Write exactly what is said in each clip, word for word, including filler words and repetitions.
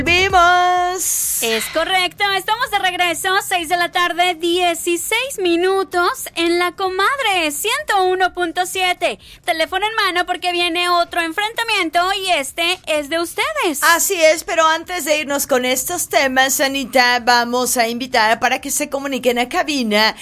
Vimos. Es correcto, estamos de regreso, seis de la tarde, dieciséis minutos en La Comadre, ciento uno punto siete. Teléfono en mano porque viene otro enfrentamiento y este es de ustedes. Así es, pero antes de irnos con estos temas, Anita, vamos a invitar para que se comuniquen a cabina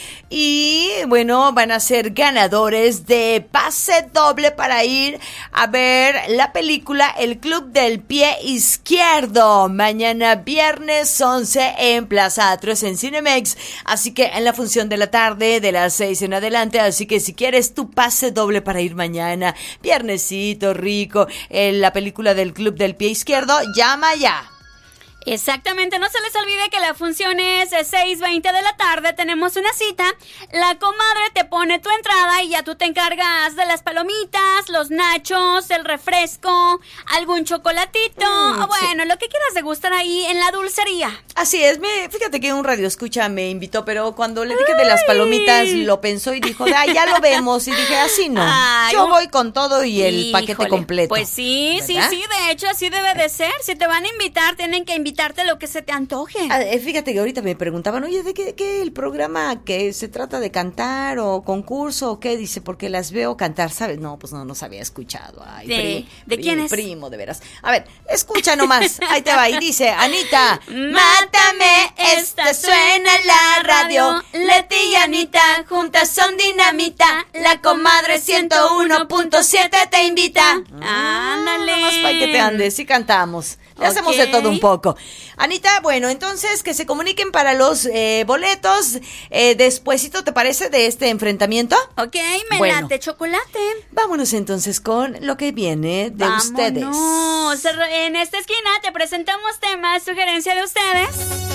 y, bueno, van a ser ganadores de pase doble para ir a ver la película El Club del Pie Izquierdo. Mañana viernes once en Plaza Atros en Cinemex, así que en la función de la tarde de las seis en adelante, así que si quieres tu pase doble para ir mañana, viernesito rico, en la película del Club del Pie Izquierdo, llama ya. Exactamente, no se les olvide que la función es de seis veinte de la tarde, tenemos una cita, la comadre te pone tu entrada y ya tú te encargas de las palomitas, los nachos, el refresco, algún chocolatito, mm, o bueno, sí, lo que quieras degustar ahí en la dulcería. Así es, me, fíjate que un radioescucha me invitó, pero cuando le dije de las palomitas lo pensó y dijo, ah, ya lo vemos, y dije, así no, Ay, yo voy con todo y el híjole, paquete completo. Pues sí, ¿verdad? sí, sí, de hecho así debe de ser, si te van a invitar, tienen que invitar lo que se te antoje. Ah, fíjate que ahorita me preguntaban, oye, ¿de qué, qué el programa que se trata de cantar o concurso o qué? Dice, porque las veo cantar, ¿sabes? No, pues no nos había escuchado. Ay, ¿De, pri, ¿de pri, quién es? Primo, de veras. A ver, escucha nomás, ahí te va. Y dice, Anita, mátame, esta suena en la radio. Leti y Anita, juntas son dinamita. La Comadre ciento uno punto siete te invita. Ándale. Nada más para que te andes y cantamos. Le okay. hacemos de todo un poco. Anita, bueno, entonces que se comuniquen para los eh, boletos eh, despuesito, ¿te parece, de este enfrentamiento? Ok, me bueno, late chocolate. Vámonos entonces con lo que viene de Vámonos. ustedes. En esta esquina te presentamos temas, sugerencia de ustedes.